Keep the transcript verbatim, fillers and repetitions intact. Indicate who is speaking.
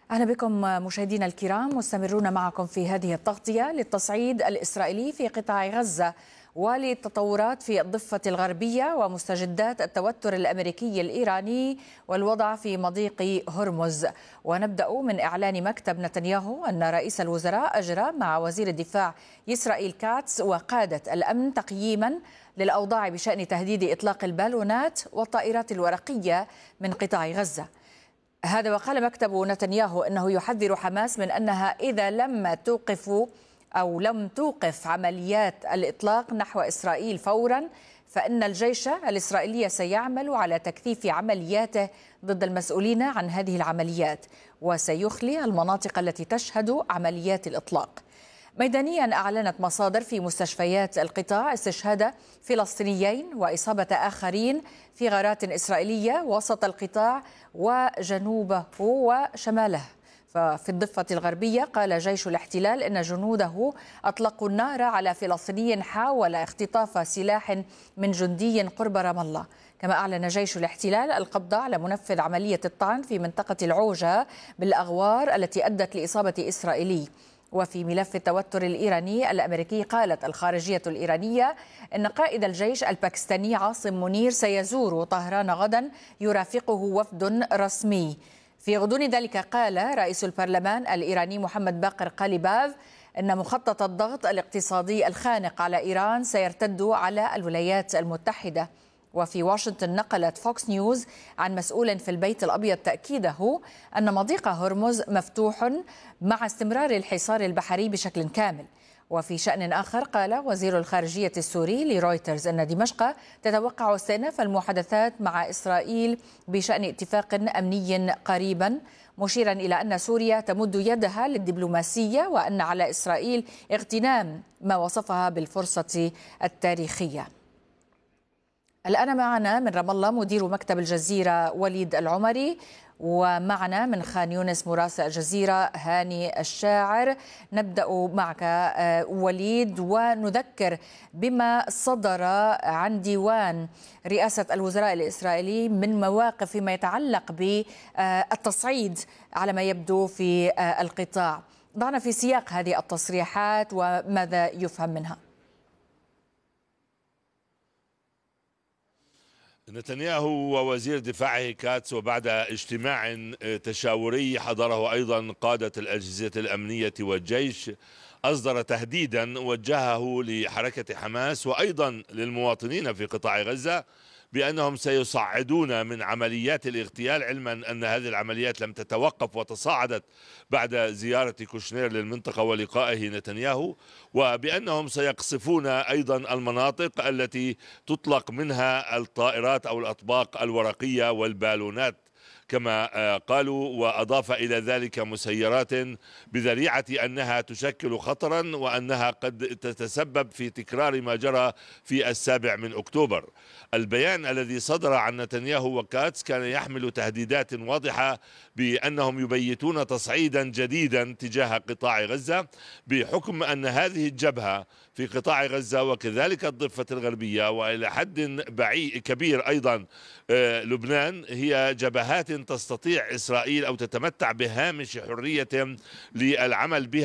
Speaker 1: أهلا بكم مشاهدينا الكرام، مستمرون معكم في هذه التغطية للتصعيد الإسرائيلي في قطاع غزة وللتطورات في الضفة الغربية ومستجدات التوتر الأمريكي الإيراني والوضع في مضيق هرمز. ونبدأ من إعلان مكتب نتنياهو أن رئيس الوزراء أجرى مع وزير الدفاع إسرائيل كاتس وقادة الأمن تقييما للأوضاع بشأن تهديد إطلاق البالونات والطائرات الورقية من قطاع غزة. هذا وقال مكتب نتنياهو أنه يحذر حماس من أنها إذا لم توقف أو لم توقف عمليات الإطلاق نحو إسرائيل فورا فإن الجيش الإسرائيلي سيعمل على تكثيف عملياته ضد المسؤولين عن هذه العمليات وسيخلي المناطق التي تشهد عمليات الإطلاق. ميدانيا أعلنت مصادر في مستشفيات القطاع استشهاد فلسطينيين وإصابة آخرين في غارات إسرائيلية وسط القطاع وجنوبه وشماله. ففي الضفة الغربية قال جيش الاحتلال إن جنوده أطلقوا النار على فلسطيني حاول اختطاف سلاح من جندي قرب رام الله. كما أعلن جيش الاحتلال القبض على منفذ عملية الطعن في منطقة العوجة بالأغوار التي أدت لإصابة إسرائيلي. وفي ملف التوتر الإيراني الأمريكي قالت الخارجية الإيرانية إن قائد الجيش الباكستاني عاصم منير سيزور طهران غدا يرافقه وفد رسمي. في غضون ذلك قال رئيس البرلمان الإيراني محمد باقر قاليباف إن مخطط الضغط الاقتصادي الخانق على إيران سيرتد على الولايات المتحدة. وفي واشنطن نقلت فوكس نيوز عن مسؤول في البيت الأبيض تأكيده أن مضيق هرمز مفتوح مع استمرار الحصار البحري بشكل كامل. وفي شأن آخر قال وزير الخارجية السوري لرويترز أن دمشق تتوقع استئناف المحادثات مع إسرائيل بشأن اتفاق أمني قريبا، مشيرا إلى أن سوريا تمد يدها للدبلوماسية وأن على إسرائيل اغتنام ما وصفها بالفرصة التاريخية. الآن معنا من رام الله مدير مكتب الجزيرة وليد العمري، ومعنا من خان يونس مراسل الجزيرة هاني الشاعر. نبدأ معك وليد ونذكر بما صدر عن ديوان رئاسة الوزراء الإسرائيلي من مواقف فيما يتعلق بالتصعيد على ما يبدو في القطاع. ضعنا في سياق هذه التصريحات وماذا يفهم منها.
Speaker 2: نتنياهو ووزير دفاعه كاتس وبعد اجتماع تشاوري حضره أيضا قادة الأجهزة الأمنية والجيش أصدر تهديدا وجهه لحركة حماس وأيضا للمواطنين في قطاع غزة بأنهم سيصعدون من عمليات الاغتيال، علما أن هذه العمليات لم تتوقف وتصاعدت بعد زيارة كوشنير للمنطقة ولقائه نتنياهو، وبأنهم سيقصفون أيضا المناطق التي تطلق منها الطائرات أو الأطباق الورقية والبالونات كما قالوا، وأضاف إلى ذلك مسيرات بذريعة أنها تشكل خطرا وأنها قد تتسبب في تكرار ما جرى في السابع من أكتوبر. البيان الذي صدر عن نتنياهو وكاتس كان يحمل تهديدات واضحة بأنهم يبيتون تصعيدا جديدا تجاه قطاع غزة، بحكم أن هذه الجبهة في قطاع غزة وكذلك الضفة الغربية وإلى حد بعيد كبير أيضا لبنان هي جبهات تستطيع إسرائيل أو تتمتع بهامش حرية للعمل بها